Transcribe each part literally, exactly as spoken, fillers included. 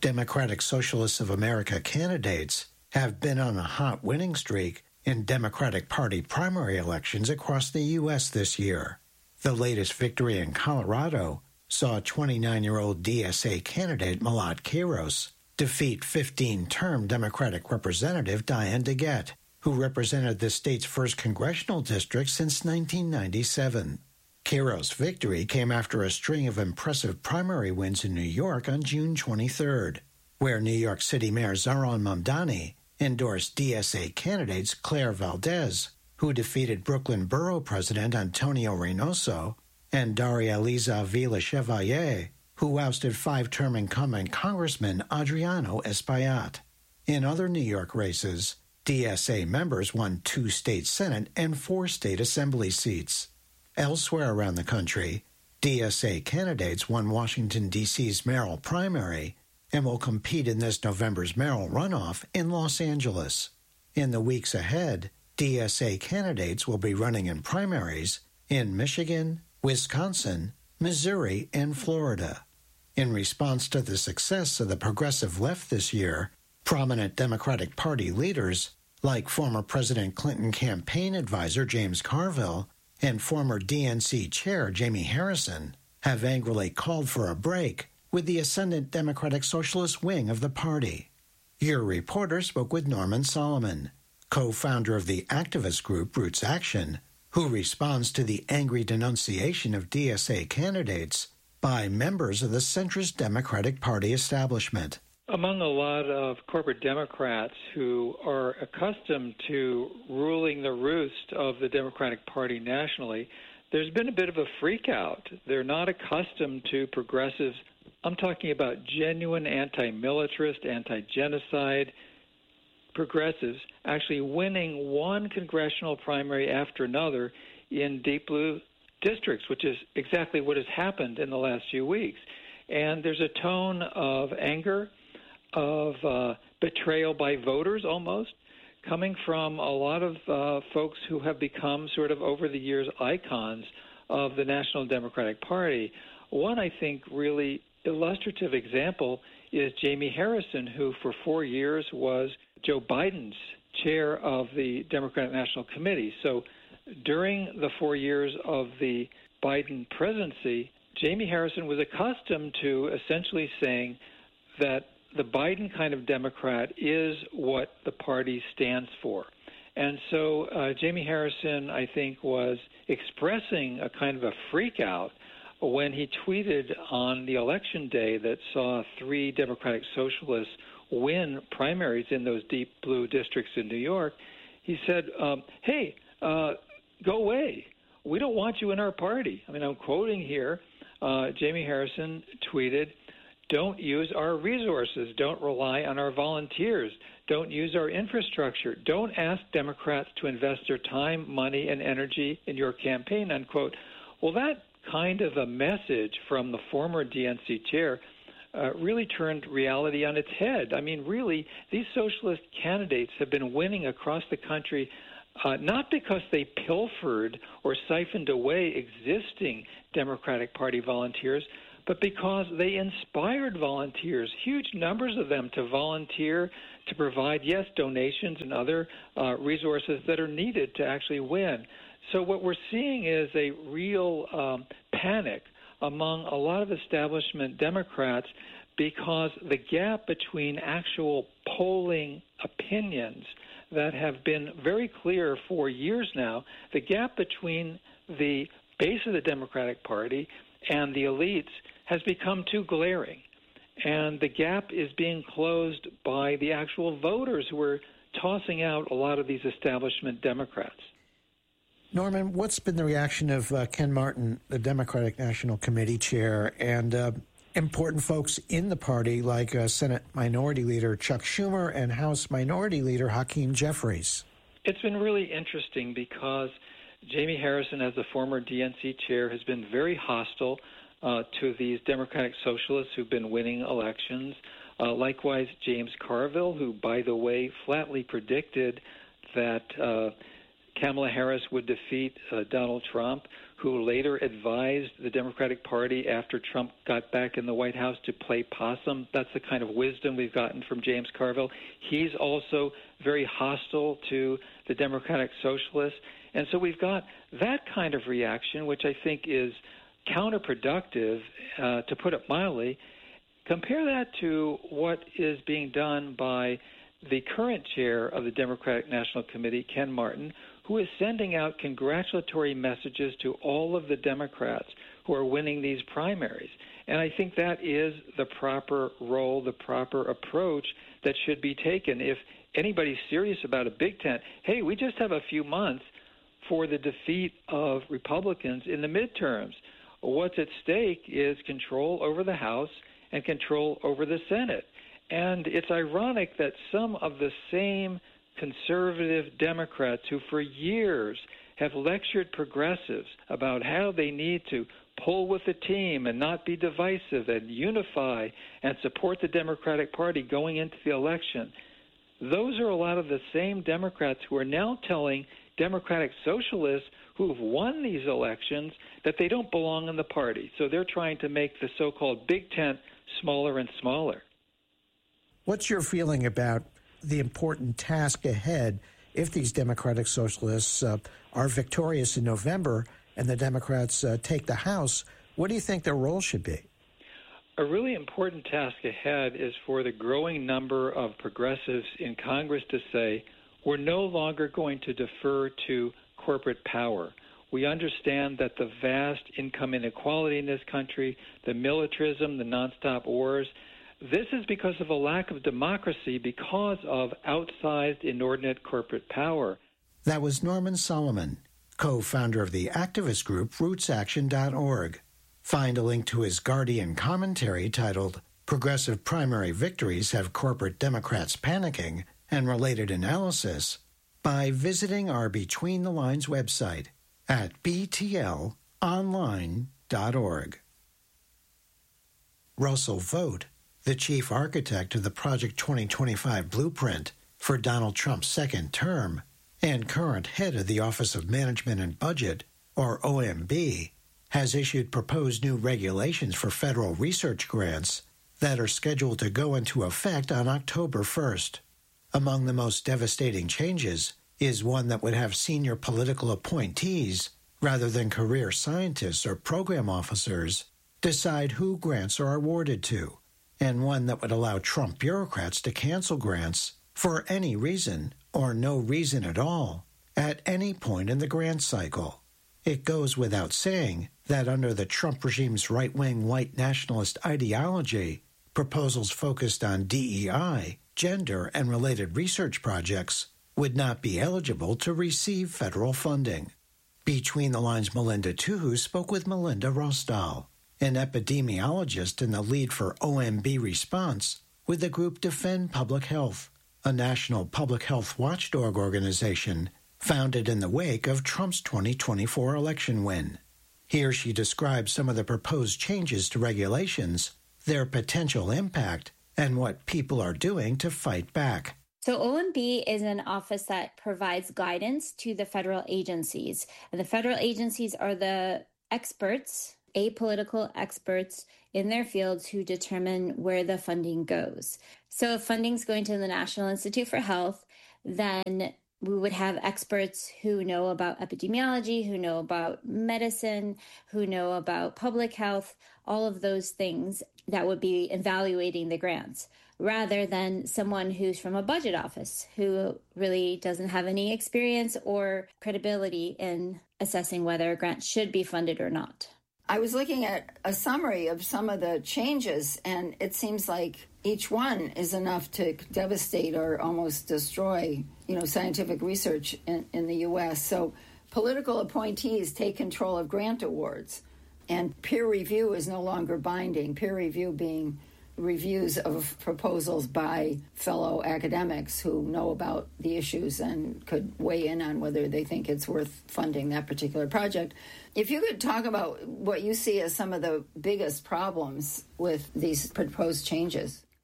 Democratic Socialists of America candidates have been on a hot winning streak in Democratic Party primary elections across the U S this year. The latest victory in Colorado saw twenty-nine-year-old D S A candidate Malat Queiroz defeat fifteen-term Democratic Representative Diane DeGette, who represented the state's first congressional district since nineteen ninety-seven. Queiroz's victory came after a string of impressive primary wins in New York on June twenty-third, where New York City Mayor Zohran Mamdani endorsed D S A candidates Claire Valdez, who defeated Brooklyn Borough President Antonio Reynoso, and Daria Liza Villa Chevalier, who ousted five-term incumbent Congressman Adriano Espaillat. In other New York races, D S A members won two state Senate and four state Assembly seats. Elsewhere around the country, D S A candidates won Washington, D C's mayoral primary and will compete in this November's mayoral runoff in Los Angeles. In the weeks ahead, D S A candidates will be running in primaries in Michigan, Wisconsin, Missouri, and Florida. In response to the success of the progressive left this year, prominent Democratic Party leaders, like former President Clinton campaign advisor James Carville and former D N C chair Jamie Harrison, have angrily called for a break with the ascendant Democratic Socialist wing of the party. Your reporter spoke with Norman Solomon, co-founder of the activist group Roots Action, who responds to the angry denunciation of D S A candidates by members of the centrist Democratic Party establishment. Among a lot of corporate Democrats who are accustomed to ruling the roost of the Democratic Party nationally, there's been a bit of a freak out. They're not accustomed to progressives. I'm talking about genuine anti-militarist, anti-genocide progressives actually winning one congressional primary after another in deep blue districts, which is exactly what has happened in the last few weeks. And there's a tone of anger, of uh, betrayal by voters almost, coming from a lot of uh, folks who have become sort of over the years icons of the National Democratic Party. One, I think, really illustrative example is Jamie Harrison, who for four years was Joe Biden's chair of the Democratic National Committee. So during the four years of the Biden presidency, Jamie Harrison was accustomed to essentially saying that the Biden kind of Democrat is what the party stands for. And so uh, Jamie Harrison, I think, was expressing a kind of a freak out when he tweeted on the election day that saw three Democratic Socialists win primaries in those deep blue districts in New York. He said, um, hey, uh, go away. We don't want you in our party. I mean, I'm quoting here. Uh, Jamie Harrison tweeted, don't use our resources. Don't rely on our volunteers. Don't use our infrastructure. Don't ask Democrats to invest their time, money, and energy in your campaign, unquote. Well, that kind of a message from the former D N C chair uh, really turned reality on its head. I mean, really, these socialist candidates have been winning across the country uh, not because they pilfered or siphoned away existing Democratic Party volunteers, but because they inspired volunteers, huge numbers of them, to volunteer, to provide, yes, donations and other uh, resources that are needed to actually win. So what we're seeing is a real um, panic among a lot of establishment Democrats because the gap between actual polling opinions that have been very clear for years now, the gap between the base of the Democratic Party and the elites has become too glaring. And the gap is being closed by the actual voters who are tossing out a lot of these establishment Democrats. Norman, what's been the reaction of uh, Ken Martin, the Democratic National Committee chair, and uh, important folks in the party like uh, Senate Minority Leader Chuck Schumer and House Minority Leader Hakeem Jeffries? It's been really interesting because Jamie Harrison, as the former D N C chair, has been very hostile uh, to these Democratic Socialists who've been winning elections. Uh, likewise, James Carville, who, by the way, flatly predicted that uh, Kamala Harris would defeat uh, Donald Trump, who later advised the Democratic Party after Trump got back in the White House to play possum. That's the kind of wisdom we've gotten from James Carville. He's also very hostile to the Democratic Socialists. And so we've got that kind of reaction, which I think is counterproductive, uh, to put it mildly. Compare that to what is being done by the current chair of the Democratic National Committee, Ken Martin, who is sending out congratulatory messages to all of the Democrats who are winning these primaries. And I think that is the proper role, the proper approach that should be taken. If anybody's serious about a big tent, hey, we just have a few months for the defeat of Republicans in the midterms. What's at stake is control over the House and control over the Senate. And it's ironic that some of the same conservative Democrats who for years have lectured progressives about how they need to pull with the team and not be divisive and unify and support the Democratic Party going into the election, those are a lot of the same Democrats who are now telling Democratic socialists who've won these elections that they don't belong in the party. So they're trying to make the so-called big tent smaller and smaller. What's your feeling about the important task ahead if these Democratic Socialists uh, are victorious in November and the Democrats uh, take the House? What do you think their role should be? A really important task ahead is for the growing number of progressives in Congress to say, we're no longer going to defer to corporate power. We understand that the vast income inequality in this country, the militarism, the nonstop wars, this is because of a lack of democracy because of outsized, inordinate corporate power. That was Norman Solomon, co-founder of the activist group roots action dot org. Find a link to his Guardian commentary titled Progressive Primary Victories Have Corporate Democrats Panicking and Related Analysis by visiting our Between the Lines website at b t l online dot org. Russell Vought, the chief architect of the Project twenty twenty-five blueprint for Donald Trump's second term and current head of the Office of Management and Budget, or O M B, has issued proposed new regulations for federal research grants that are scheduled to go into effect on October first. Among the most devastating changes is one that would have senior political appointees, rather than career scientists or program officers, decide who grants are awarded to, and one that would allow Trump bureaucrats to cancel grants for any reason or no reason at all at any point in the grant cycle. It goes without saying that under the Trump regime's right-wing white nationalist ideology, proposals focused on D E I, gender, and related research projects would not be eligible to receive federal funding. Between the Lines' Melinda Tuhu spoke with Melinda Rosdahl, an epidemiologist and the lead for O M B response with the group Defend Public Health, a national public health watchdog organization founded in the wake of Trump's twenty twenty-four election win. Here she describes some of the proposed changes to regulations, their potential impact, and what people are doing to fight back. So O M B is an office that provides guidance to the federal agencies. And the federal agencies are the experts, apolitical experts in their fields who determine where the funding goes. So if funding's going to the National Institute for Health, then we would have experts who know about epidemiology, who know about medicine, who know about public health, all of those things that would be evaluating the grants, rather than someone who's from a budget office who really doesn't have any experience or credibility in assessing whether a grant should be funded or not. I was looking at a summary of some of the changes, and it seems like each one is enough to devastate or almost destroy, you know, scientific research in, in the U S. So political appointees take control of grant awards, and peer review is no longer binding, peer review being reviews of proposals by fellow academics who know about the issues and could weigh in on whether they think it's worth funding that particular project. If you could talk about what you see as some of the biggest problems with these proposed changes.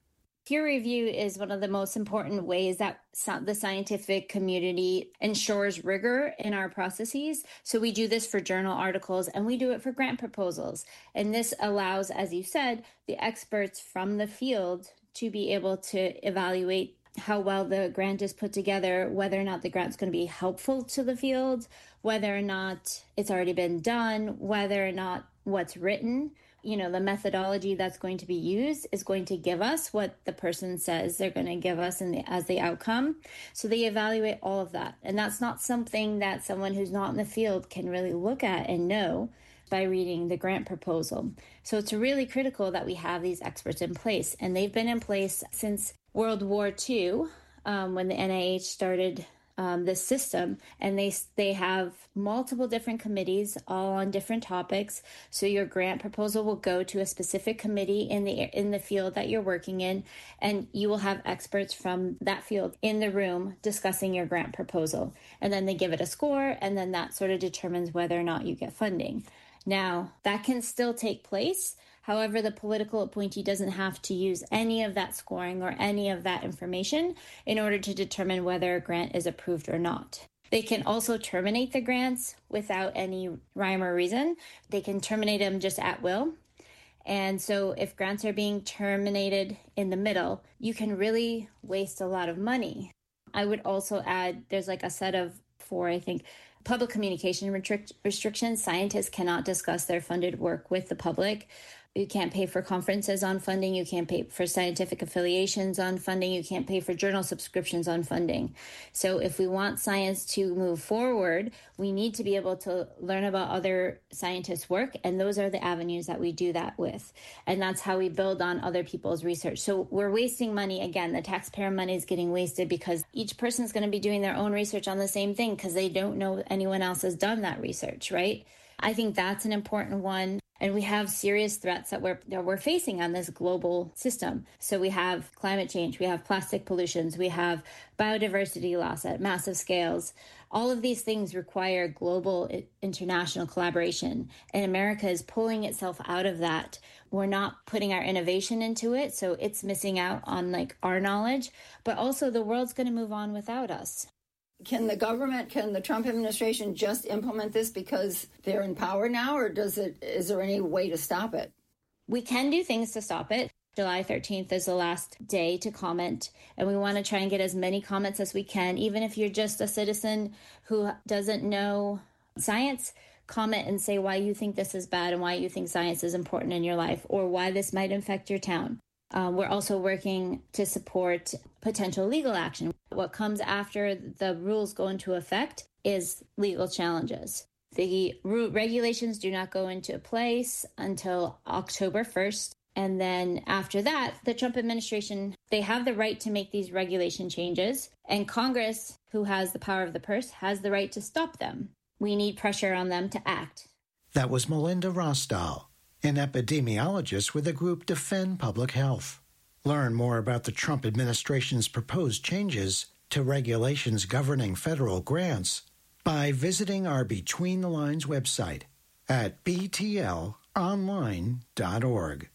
Peer review is one of the most important ways that the scientific community ensures rigor in our processes. So we do this for journal articles and we do it for grant proposals. And this allows, as you said, the experts from the field to be able to evaluate how well the grant is put together, whether or not the grant's going to be helpful to the field, whether or not it's already been done, whether or not what's written, you know, the methodology that's going to be used is going to give us what the person says they're going to give us in the, as the outcome. So they evaluate all of that. And that's not something that someone who's not in the field can really look at and know by reading the grant proposal. So it's really critical that we have these experts in place. And they've been in place since World War Two, um, when the N I H started Um, this system, and they they have multiple different committees all on different topics. So your grant proposal will go to a specific committee in the in the field that you're working in, and you will have experts from that field in the room discussing your grant proposal. And then they give it a score, and then that sort of determines whether or not you get funding. Now, that can still take place. However, the political appointee doesn't have to use any of that scoring or any of that information in order to determine whether a grant is approved or not. They can also terminate the grants without any rhyme or reason. They can terminate them just at will. And so if grants are being terminated in the middle, you can really waste a lot of money. I would also add, there's like a set of four, I think, public communication restric- restrictions. Scientists cannot discuss their funded work with the public. You can't pay for conferences on funding. You can't pay for scientific affiliations on funding. You can't pay for journal subscriptions on funding. So if we want science to move forward, we need to be able to learn about other scientists' work. And those are the avenues that we do that with. And that's how we build on other people's research. So we're wasting money. Again, the taxpayer money is getting wasted because each person's going to be doing their own research on the same thing because they don't know anyone else has done that research, right? I think that's an important one. And we have serious threats that we're that we're facing on this global system. So we have climate change, we have plastic pollutions, we have biodiversity loss at massive scales. All of these things require global international collaboration. And America is pulling itself out of that. We're not putting our innovation into it, so it's missing out on like our knowledge. But also the world's going to move on without us. Can the government, can the Trump administration just implement this because they're in power now, or does it? Is there any way to stop it? We can do things to stop it. July thirteenth is the last day to comment, and we want to try and get as many comments as we can. Even if you're just a citizen who doesn't know science, comment and say why you think this is bad and why you think science is important in your life, or why this might affect your town. Um, we're also working to support potential legal action. What comes after the rules go into effect is legal challenges. The regulations do not go into place until October first. And then after that, the Trump administration, they have the right to make these regulation changes. And Congress, who has the power of the purse, has the right to stop them. We need pressure on them to act. That was Melinda Rosdahl, an epidemiologist with the group Defend Public Health. Learn more about the Trump administration's proposed changes to regulations governing federal grants by visiting our Between the Lines website at b t l online dot org.